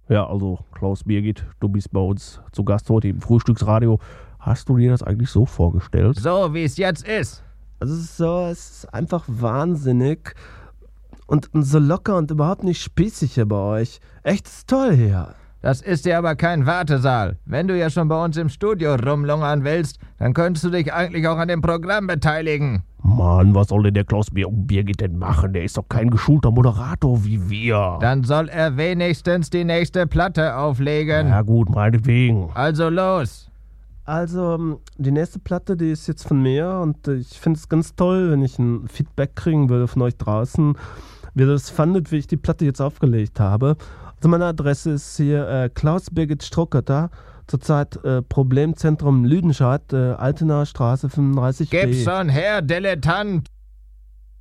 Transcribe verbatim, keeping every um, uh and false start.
Ja, also Klaus Birgit, du bist bei uns zu Gast heute im Frühstücksradio. Hast du dir das eigentlich so vorgestellt? So, wie es jetzt ist. Also es ist so, es ist einfach wahnsinnig und so locker und überhaupt nicht spießig hier bei euch. Echt, ist toll hier. Das ist ja aber kein Wartesaal. Wenn du ja schon bei uns im Studio rumlungern willst, dann könntest du dich eigentlich auch an dem Programm beteiligen. Mann, was soll denn der Klaus Bir- Birgit denn machen? Der ist doch kein geschulter Moderator wie wir. Dann soll er wenigstens die nächste Platte auflegen. Ja gut, meinetwegen. Also los. Also, ähm, die nächste Platte, die ist jetzt von mir und äh, ich finde es ganz toll, wenn ich ein Feedback kriegen würde von euch draußen, wie ihr das fandet, wie ich die Platte jetzt aufgelegt habe. Also meine Adresse ist hier äh, Klaus Birgit Strucketer, zurzeit äh, Problemzentrum Lüdenscheid, äh, Altenaer Straße fünfunddreißig B. Gib schon her, Dilettant.